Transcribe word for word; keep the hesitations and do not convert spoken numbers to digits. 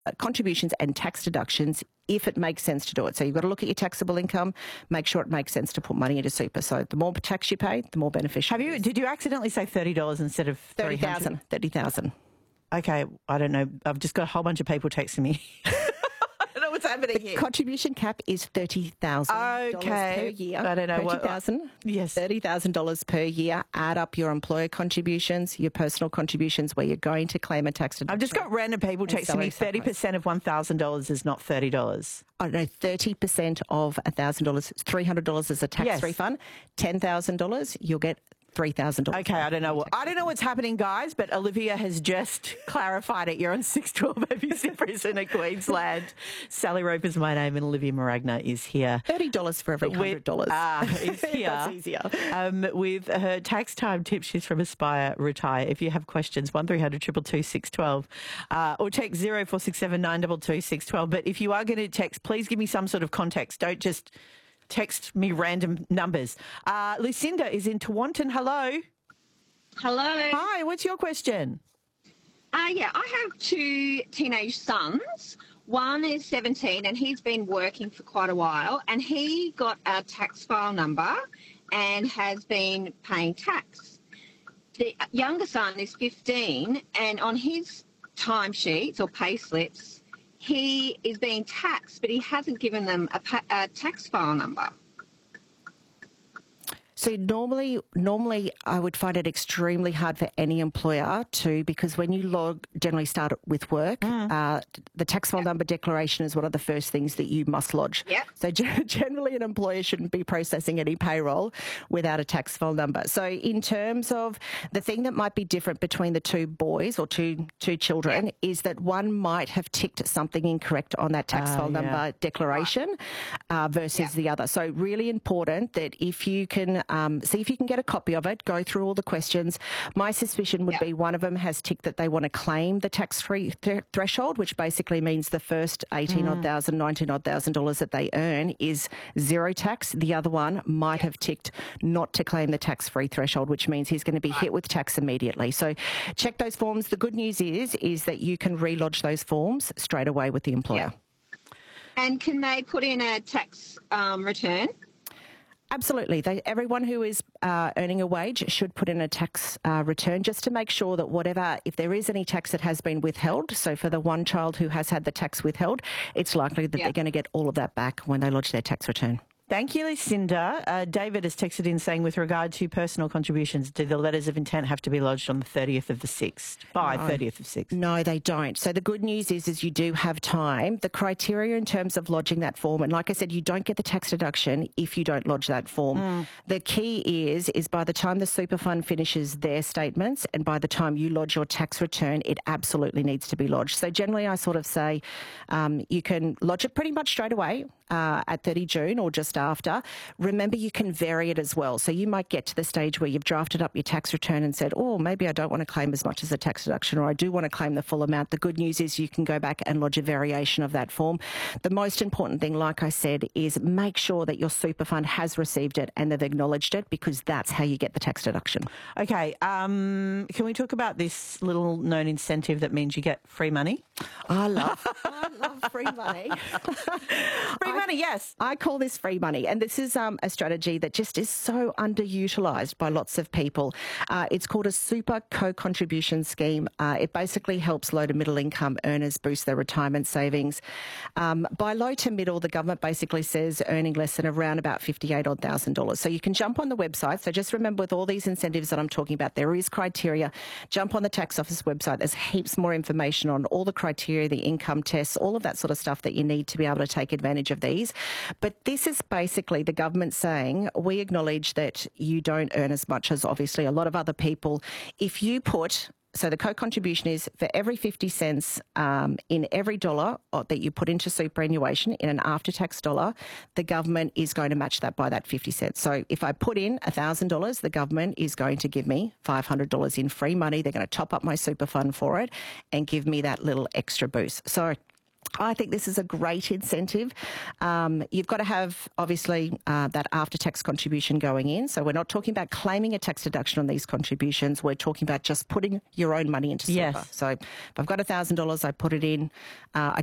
contributions and tax deductions if it makes sense to do it. So you've got to look at your taxable income, make sure it makes sense to put money into super. So the more tax you pay, the more beneficial. Have you? Did you accidentally say thirty dollars instead of thirty thousand? thirty thousand. Okay, I don't know. I've just got a whole bunch of people texting me. I don't know what's happening the here. Contribution cap is thirty thousand dollars okay. per year. I don't know thirty what. thousand Yes. thirty thousand dollars per year. Add up your employer contributions, your personal contributions where you're going to claim a tax deduction. I've just got random people texting me thirty percent of one thousand dollars is not thirty dollars. I don't know, thirty percent of one thousand dollars, three hundred dollars is a tax yes. refund. ten thousand dollars, you'll get three thousand dollars. Okay, I don't know what I don't know what's happening, guys, but Olivia has just clarified it. You're on six twelve A B C Prison in Queensland. Sally Roper is my name, and Olivia Maragna is here. Thirty dollars for every hundred dollars. Ah, is here. That's easier. Um, with her tax time tip, she's from Aspire Retire. If you have questions, one three hundred two two two six twelve, uh, or text zero four six seven nine two two six twelve. But if you are going to text, please give me some sort of context. Don't just text me random numbers. Uh, Lucinda is in Tewantin. Hello. Hello. Hi, what's your question? Uh, yeah, I have two teenage sons. One is seventeen and he's been working for quite a while, and he got a tax file number and has been paying tax. The younger son is fifteen, and on his timesheets or pay slips, he is being taxed, but he hasn't given them a, pa- a tax file number. So normally, normally I would find it extremely hard for any employer to, because when you log, generally start with work, mm. uh, the tax file yep. number declaration is one of the first things that you must lodge. Yep. So generally an employer shouldn't be processing any payroll without a tax file number. So in terms of the thing that might be different between the two boys or two two children yep. is that one might have ticked something incorrect on that tax uh, file yeah. number declaration uh, versus yep. the other. So really important that if you can Um, see if you can get a copy of it, go through all the questions. My suspicion would yep. be one of them has ticked that they want to claim the tax-free th- threshold, which basically means the first eighteen odd thousand, nineteen odd thousand dollars that they earn is zero tax. The other one might yep. have ticked not to claim the tax-free threshold, which means he's going to be hit with tax immediately. So check those forms. The good news is, is that you can relodge those forms straight away with the employer. Yep. And can they put in a tax um, return? Absolutely. They, everyone who is uh, earning a wage should put in a tax uh, return just to make sure that whatever, if there is any tax that has been withheld, so for the one child who has had the tax withheld, it's likely that yep. they're going to get all of that back when they lodge their tax return. Thank you, Lucinda. Uh, David has texted in saying, with regard to personal contributions, do the letters of intent have to be lodged on the thirtieth of the sixth, by no. thirtieth of sixth? No, they don't. So the good news is, is you do have time. The criteria in terms of lodging that form, and like I said, you don't get the tax deduction if you don't lodge that form. Mm. The key is, is by the time the super fund finishes their statements and by the time you lodge your tax return, it absolutely needs to be lodged. So generally I sort of say um, you can lodge it pretty much straight away uh, at thirty June or just after. Remember, you can vary it as well. So you might get to the stage where you've drafted up your tax return and said, oh, maybe I don't want to claim as much as a tax deduction, or I do want to claim the full amount. The good news is you can go back and lodge a variation of that form. The most important thing, like I said, is make sure that your super fund has received it and they've acknowledged it, because that's how you get the tax deduction. Okay. Um, can we talk about this little known incentive that means you get free money? I love, I love free money. free money, yes. I call this free money. And this is um, a strategy that just is so underutilised by lots of people. Uh, it's called a super co-contribution scheme. Uh, it basically helps low to middle income earners boost their retirement savings. Um, by low to middle, the government basically says earning less than around about fifty-eight odd thousand dollars. So you can jump on the website. So just remember, with all these incentives that I'm talking about, there is criteria. Jump on the tax office website. There's heaps more information on all the criteria, the income tests, all of that sort of stuff that you need to be able to take advantage of these. But this is basically the government saying, we acknowledge that you don't earn as much as obviously a lot of other people. If you put, so the co-contribution is for every fifty cents um, in every dollar that you put into superannuation in an after-tax dollar, the government is going to match that by that fifty cents. So if I put in one thousand dollars, the government is going to give me five hundred dollars in free money. They're going to top up my super fund for it and give me that little extra boost. So I think this is a great incentive. Um, you've got to have, obviously, uh, that after-tax contribution going in. So we're not talking about claiming a tax deduction on these contributions. We're talking about just putting your own money into super. Yes. So if I've got one thousand dollars, I put it in. Uh, I